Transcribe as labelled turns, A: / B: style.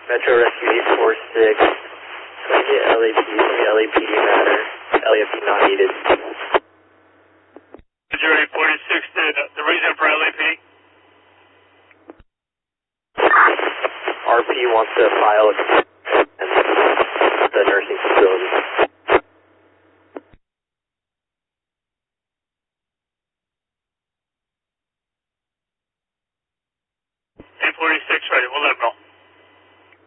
A: Metro Rescue 846. Trying to get LAPD matter. LAPD not needed.
B: Metro 846, the reason for LAP?
A: RP wants to file the nursing facility.